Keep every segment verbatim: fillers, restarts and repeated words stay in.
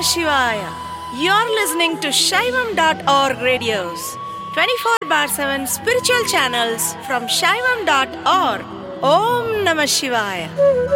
Shivaya. You're listening to Shaivam dot org radios, twenty-four bar seven spiritual channels from Shaivam dot org. Om Namah Shivaya.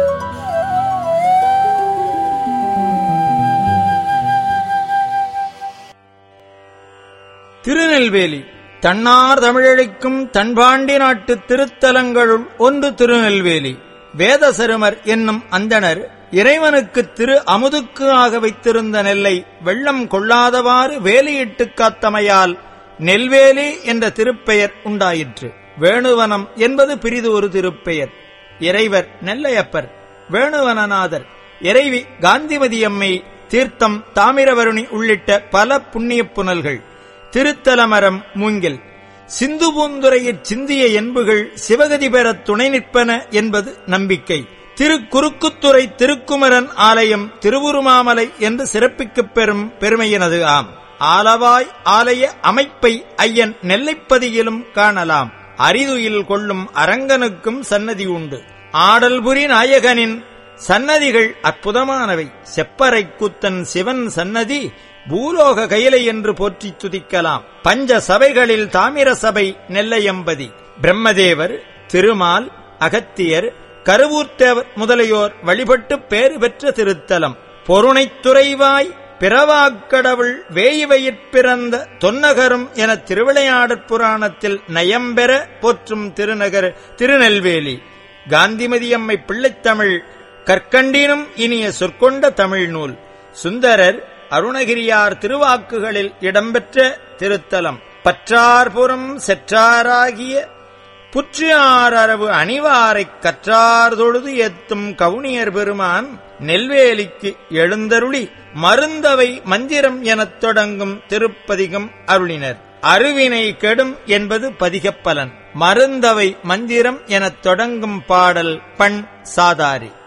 Tirunelveli தன்னார் தமிழழைக்கும் தன்பாண்டி நாட்டு திருத்தலங்களுள் ஒன்று திருநெல்வேலி. வேதசருமர் என்னும் அந்தணர் இறைவனுக்கு திரு அமுதுக்கு ஆக வைத்திருந்த நெல்லை வெள்ளம் கொள்ளாதவாறு வேலியிட்டுக் காத்தமையால் நெல்வேலி என்ற திருப்பெயர் உண்டாயிற்று. வேணுவனம் என்பது பிரிது ஒரு திருப்பெயர். இறைவர் நெல்லையப்பர், வேணுவனநாதர், இறைவி காந்திமதியம்மை, தீர்த்தம் தாமிரவருணி உள்ளிட்ட பல புண்ணிய புனல்கள், திருத்தலமரம் மூங்கில், சிந்து பூந்துரையிற் சிந்திய என்புகள் சிவகதி பெறத் துணை நிற்பன என்பது நம்பிக்கை. திருக்குறுக்குத்துறை திருக்குமரன் ஆலயம் திருவுருமாமலை என்று சிறப்பிக்கப் பெறும் பெருமையினது ஆம். ஆலவாய் ஆலய அமைப்பை ஐயன் நெல்லைப்பதியிலும் காணலாம். அரிதுயில் கொள்ளும் அரங்கனுக்கும் சன்னதி உண்டு. ஆடல்புரி நாயகனின் சன்னதிகள் அற்புதமானவை. செப்பறை கூத்தன் சிவன் சன்னதி பூலோக கைலை என்று போற்றி துதிக்கலாம். பஞ்ச சபைகளில் தாமிர சபை நெல்லையம்பதி. பிரம்மதேவர், திருமால், அகத்தியர், கருவூர்த்தேவர் முதலியோர் வழிபட்டு பேறு பெற்ற திருத்தலம். பொருணைத்துறைவாய் பிறவாக்கடவுள் வேய்வயிற் பிறந்த தொன்னகரும் என திருவிளையாடற் புராணத்தில் நயம்பெற போற்றும் திருநகர் திருநெல்வேலி. காந்திமதியம்மை பிள்ளைத்தமிழ் கற்கண்டினும் இனிய சொற்கொண்ட தமிழ் நூல். சுந்தரர் அருணகிரியார் திருவாக்குகளில் இடம்பெற்ற திருத்தலம். பற்றார்புறம் செற்றாராகிய புற்றியாரவு அணிவாரைக் கற்றார் தொழுது ஏத்தும் கவுனியர் பெருமான் நெல்வேலிக்கு எழுந்தருளி மருந்தவை மந்திரம் எனத் தொடங்கும் திருப்பதிகம் அருளினர். அருவினை கெடும் என்பது பதிகப்பலன். மருந்தவை மந்திரம் எனத் தொடங்கும் பாடல் பண் சாதாரி.